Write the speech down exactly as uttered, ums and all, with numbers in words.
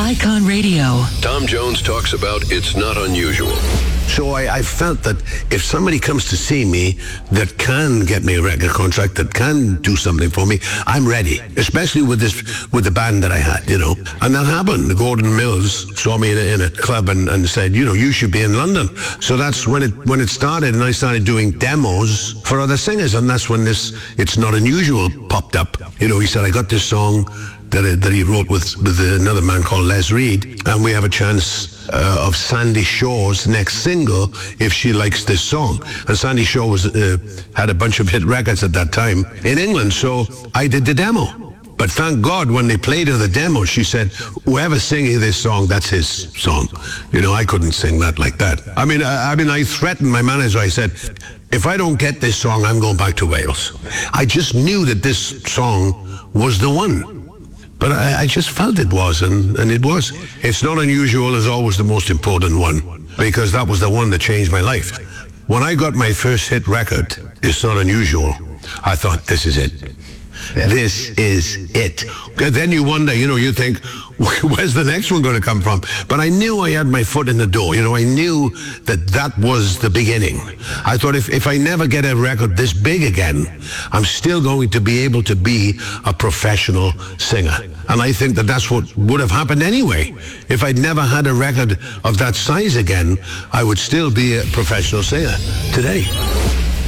Icon Radio. Tom Jones talks about it's not unusual. So I, I felt that if somebody comes to see me that can get me a record contract, that can do something for me, I'm ready. Especially with this, with the band that I had, you know. And that happened. Gordon Mills saw me in a, in a club and, and said, you know, you should be in London. So that's when it when it started, and I started doing demos for other singers, and that's when this It's Not Unusual popped up. You know, he said, I got this song that, that he wrote with, with another man called Les Reed, and we have a chance uh, of Sandy Shaw's next single if she likes this song. And Sandy Shaw was uh, had a bunch of hit records at that time in England, so I did the demo. But thank God when they played her the demo, she said, whoever's singing this song, that's his song. You know, I couldn't sing that like that. I mean, I, I mean, I threatened my manager. I said, if I don't get this song, I'm going back to Wales. I just knew that this song was the one. But I, I just felt it was, and, and it was. It's Not Unusual is always the most important one, because that was the one that changed my life. When I got my first hit record, It's Not Unusual, I thought, this is it. Yeah. This is it. Then you wonder, you know, you think, where's the next one going to come from? But I knew I had my foot in the door. You know, I knew that that was the beginning. I thought if, if I never get a record this big again, I'm still going to be able to be a professional singer. And I think that that's what would have happened anyway. If I'd never had a record of that size again, I would still be a professional singer today.